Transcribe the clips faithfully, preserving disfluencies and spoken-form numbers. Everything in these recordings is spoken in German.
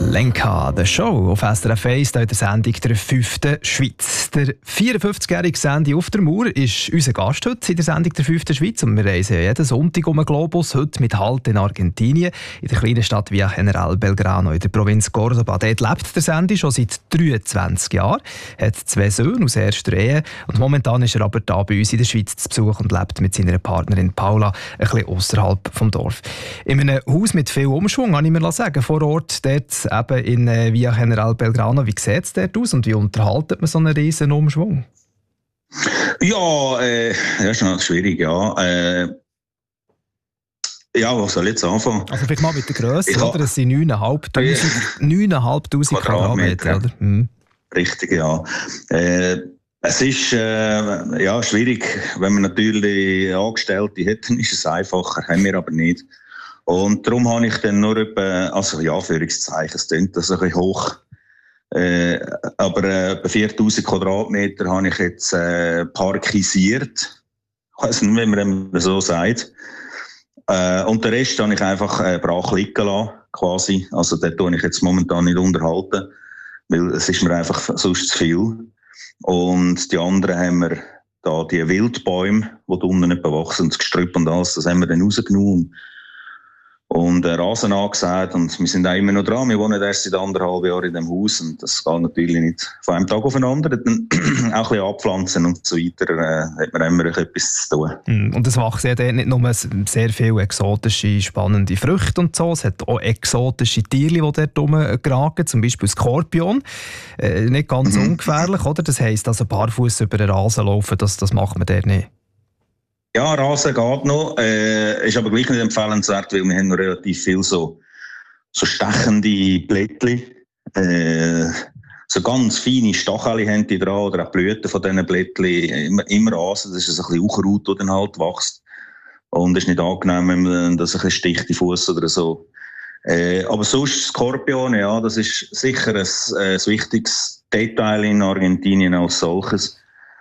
Lenka, der Show auf S R F eins, in der Sendung der fünften Schweiz. Der vierundfünfzigjährige Sandy auf der Mauer ist unser Gast heute in der Sendung der fünften Schweiz. Und wir reisen jeden Sonntag um den Globus, heute mit Halt in Argentinien, in der kleinen Stadt Villa General Belgrano in der Provinz Córdoba. Dort lebt der Sandy schon seit dreiundzwanzig Jahren, hat zwei Söhne aus erster Ehe und momentan ist er aber da bei uns in der Schweiz zu Besuch und lebt mit seiner Partnerin Paula ein bisschen ausserhalb vom Dorf. In einem Haus mit viel Umschwung, kann ich mir sagen, vor Ort, dort eben in äh, Villa General Belgrano. Wie sieht es dort aus und wie unterhaltet man so einen riesen Umschwung? Ja, äh, das ist noch schwierig, ja. Äh, ja, was soll ich jetzt anfangen? Also vielleicht mal mit der Grösse, ich oder? Es sind neuntausendfünfhundert Quadratmeter, oder? Hm. Richtig, ja. Äh, es ist äh, ja, schwierig, wenn man natürlich Angestellte hat, dann ist es einfacher, haben wir aber nicht. Und darum habe ich dann nur etwa, also ja, Anführungszeichen, es klingt das ein bisschen hoch, äh, aber äh, etwa viertausend Quadratmeter habe ich jetzt äh, parkisiert. Ich weiss nicht, wie man so sagt. Äh, und den Rest habe ich einfach äh, brach liegen lassen, quasi. Also den tue ich jetzt momentan nicht unterhalten, weil es ist mir einfach sonst zu viel. Und die anderen haben wir da die Wildbäume, die da unten nicht bewachsen, das Gestrüpp und alles, das haben wir dann rausgenommen. Und äh, Rasen angesät und wir sind auch immer noch dran. Wir wohnen erst seit anderthalb Jahren in diesem Haus und das geht natürlich nicht von einem Tag auf den anderen. Dann auch ein bisschen abpflanzen und so weiter, äh, hat man immer etwas zu tun. Und es wachsen ja dort nicht nur sehr viele exotische, spannende Früchte und so, es hat auch exotische Tiere, die dort rumgeragen, zum Beispiel Skorpion. Äh, nicht ganz mhm. ungefährlich, oder? Das heisst, also barfuß über den Rasen laufen, das, das macht man dort nicht. Ja, Rasen geht noch, äh, ist aber gleich nicht empfehlenswert, weil wir haben noch relativ viel so, so stechende Blättchen, äh, so ganz feine Stacheln haben die dran, oder auch Blüten von diesen Blättchen, immer, immer Rasen, das ist ein bisschen Unkraut, das dann halt wächst. Und es ist nicht angenehm, wenn man das ein bisschen sticht, die Fuß oder so. Äh, aber sonst Skorpion, ja, das ist sicher ein, ein wichtiges Detail in Argentinien als solches.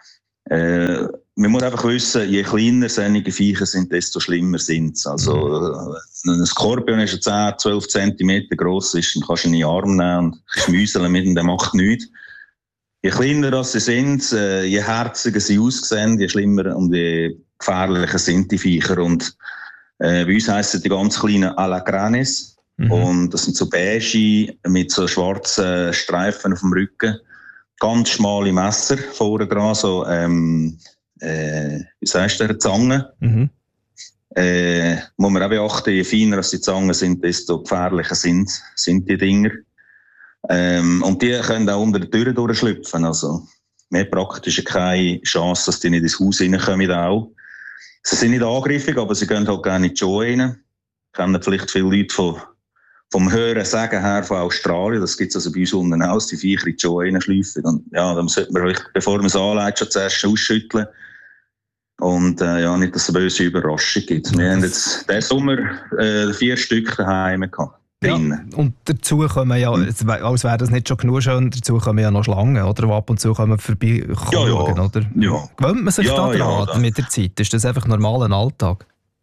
Äh, Man muss einfach wissen, je kleiner solche Viecher sind, desto schlimmer sind sie. Also, ein Skorpion ist zehn, zwölf Zentimeter gross, ist, dann kannst du ihn in den Arm nehmen und schmüseln mit ihm, der macht nichts. Je kleiner das sie sind, je herziger sie aussehen, je schlimmer und je gefährlicher sind die Viecher. Und äh, bei uns heissen die ganz kleinen Alacranes. Mhm. Und das sind so beige mit so schwarzen Streifen auf dem Rücken. Ganz schmale Messer vorne dran, so, ähm, Äh, wie sagst du, Zangen. Mhm. Äh, muss man auch beachten, je feiner die Zangen sind, desto gefährlicher sind, sind die Dinger. Ähm, und die können auch unter der Tür durchschlüpfen. Also, mehr praktisch keine Chance, dass die nicht ins Haus reinkommen. Auch. Sie sind nicht angriffig, aber sie gehen halt gerne in die Show rein. Kennen vielleicht viele Leute von, vom Hören sagen her von Australien. Das gibt es also bei uns unten auch, die Viecher in die Show reinschleifen. Und ja, dann sollte man, bevor man es anlegt, schon zuerst ausschütteln. Und äh, ja, nicht, dass es eine böse Überraschung gibt. Wir haben jetzt diesen Sommer äh, vier Stück daheim gehabt. Ja, und dazu kommen ja, als wäre das nicht schon genug schön, dazu kommen ja noch Schlangen, oder? Die ab und zu kommen vorbei kommen, ja, ja. Oder? Ja. Gewöhnt man sich ja, da dran ja, mit der Zeit? Ist das einfach normaler Alltag?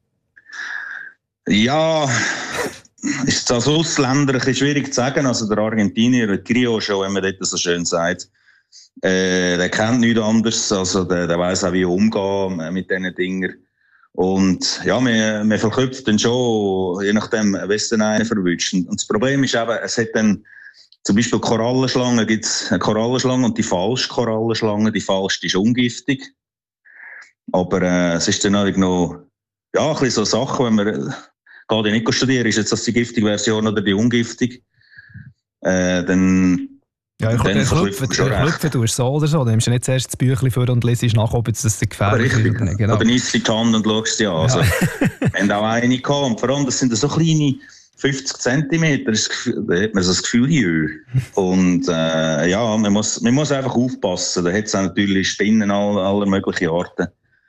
Ja, ist als Ausländer ein bisschen schwierig zu sagen. Also der Argentinier, der Criollo, wenn man das so schön sagt, Äh, der kennt nichts anderes, also der, der weiss auch, wie umgehen mit diesen Dingen. Und ja, man, man verköpft dann schon, je nachdem, was dann einen verwünscht. Und das Problem ist eben, es hat dann zum Beispiel Korallenschlangen, gibt es eine Korallenschlange und die falsche Korallenschlange. Die falsche ist ungiftig. Aber äh, es ist dann auch noch, ja, ein bisschen so Sachen, wenn man geht nicht studieren, ist jetzt das die giftige Version oder die ungiftig, äh, dann Ja, ich klopfe, du hast so oder so. Dann nimmst du nicht zuerst das Büchlein vor und lesest nach, ob jetzt das gefährlich ist oder nicht. Genau. Oder nimmst du die Hand und schaust sie an. Also, ja. Wir haben auch eine gehabt. Und vor allem, das sind so kleine fünfzig Zentimeter. Da hat man so das Gefühl, jö. Und äh, ja, man muss, man muss einfach aufpassen. Da hat es natürlich Spinnen aller, aller möglichen Arten.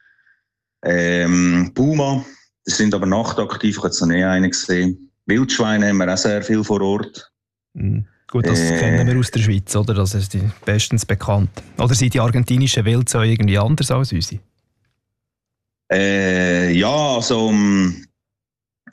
Ähm, Puma, das sind aber nachtaktiv. Ich habe jetzt noch nie einen gesehen. Wildschweine haben wir auch sehr viel vor Ort. Mhm. Gut, das äh, kennen wir aus der Schweiz, oder? Das ist die bestens bekannt. Oder sind die argentinischen Wildzäune irgendwie anders als unsere? Äh, ja, also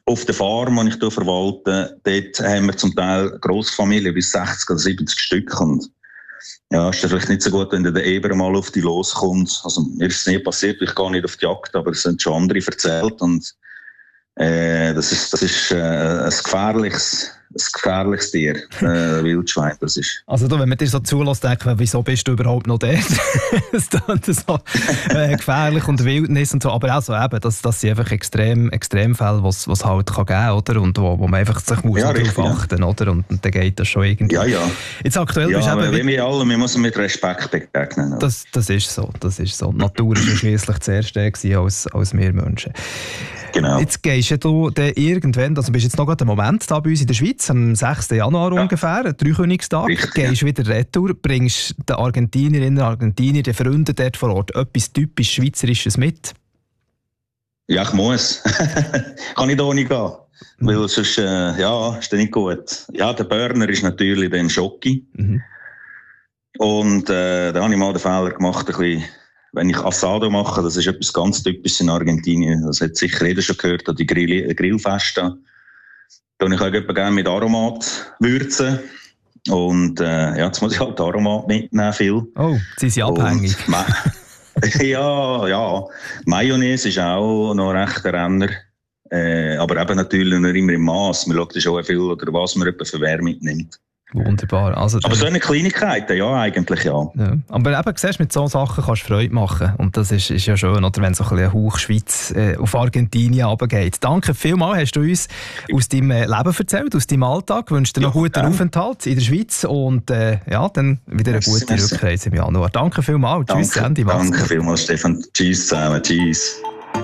auf der Farm, die ich hier verwalte, dort haben wir zum Teil Grossfamilien bis sechzig oder siebzig Stück. Und ja, ist das vielleicht nicht so gut, wenn der Eber mal auf die loskommt. Also mir ist es nie passiert, ich gehe nicht auf die Jagd, aber es sind schon andere erzählt. Und äh, das ist, das ist äh, ein gefährliches ein gefährliches Tier, äh, Wildschwein, das ist. Also du, wenn man dir so zulässt, denkt man, wieso bist du überhaupt noch dort? Es klingt so äh, gefährlich und Wildnis und so, aber auch so eben, das, das sind einfach extrem, Extremfälle, was es halt kann geben, oder? Und wo, wo man einfach sich muss ja, darauf achten, ja. Oder? Und, und dann geht das schon irgendwie. Ja, ja. Jetzt aktuell ja, bist aber eben, wie wir alle, wir müssen mit Respekt begegnen. Das, das ist so, das ist so. Die Natur war ja schliesslich zuerst der als, als wir Menschen. Genau. Jetzt gehst du dann irgendwann, also bist jetzt noch gerade einen Moment da bei uns in der Schweiz, am sechsten Januar ja. ungefähr, Dreikönigstag, Richtig, gehst ja. wieder retour, bringst den Argentinerinnen und Argentinier, den Freunden dort vor Ort etwas typisch Schweizerisches mit? Ja, ich muss. Kann ich da nicht gehen. Mhm. Weil sonst, äh, ja, ist das nicht gut. Ja, der Burner ist natürlich dann Schocki. Mhm. Und äh, da habe ich mal den Fehler gemacht, ein bisschen, wenn ich Asado mache, das ist etwas ganz Typisches in Argentinien. Das hat sicher jeder schon gehört, die Grill, Grillfeste. Da ich auch gerne mit Aromat würzen. Und äh, ja, jetzt muss ich halt Aromat mitnehmen, viel. Oh, sie sind abhängig. ja, ja. Mayonnaise ist auch noch recht ein Renner. Äh, aber eben natürlich nicht immer im Maß. Man schaut schon viel, oder was man für wer mitnimmt. Wunderbar. Also, aber so eine Kleinigkeit, ja, eigentlich ja. ja. Aber eben, siehst, mit solchen Sachen kannst du Freude machen. Und das ist, ist ja schön, oder wenn so ein bisschen ein Hauch Schweiz äh, auf Argentinien runtergeht. Danke vielmals, hast du uns aus deinem Leben erzählt, aus deinem Alltag. Ich wünsche dir noch einen guten ja. Aufenthalt in der Schweiz und äh, ja, dann wieder eine merci, gute merci. Rückreise im Januar. Danke vielmals. Danke, tschüss, Sandy. Danke vielmals, Stefan. Tschüss zusammen. Tschüss.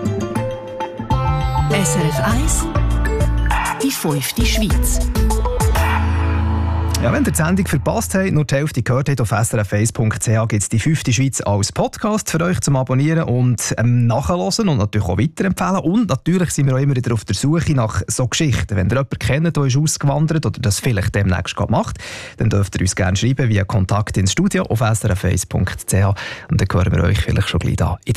S R F eins, die fünfte Schweiz. Ja, wenn ihr die Sendung verpasst habt, nur die Hälfte gehört habt, auf s r f eins punkt c h gibt es die fünfte Schweiz als Podcast für euch zum Abonnieren und ähm, nachhören und natürlich auch weiterempfehlen. Und natürlich sind wir auch immer wieder auf der Suche nach so Geschichten. Wenn ihr jemanden kennt, der ist ausgewandert oder das vielleicht demnächst gerade macht, dann dürft ihr uns gerne schreiben via Kontakt ins Studio auf s r f eins punkt c h und dann hören wir euch vielleicht schon gleich da.